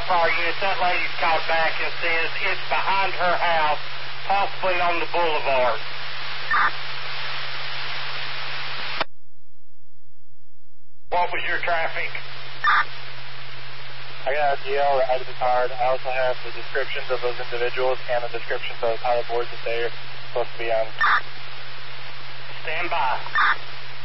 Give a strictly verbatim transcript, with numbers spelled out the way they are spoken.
Fire units, that lady's called back and says it's behind her house, possibly on the boulevard. What was your traffic? I got a D L, the item is hard. I also have the descriptions of those individuals and the descriptions of how the boards that they're supposed to be on. Stand by.